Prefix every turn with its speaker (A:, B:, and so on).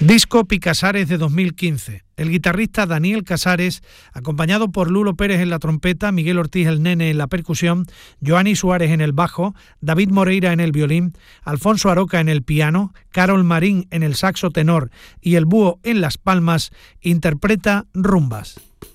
A: Disco Picasares de 2015. El guitarrista Daniel Casares, acompañado por Lulo Pérez en la trompeta, Miguel Ortiz el Nene en la percusión, Joani Suárez en el bajo, David Moreira en el violín, Alfonso Aroca en el piano, Carol Marín en el saxo tenor y el búho en las palmas, interpreta Rumbas.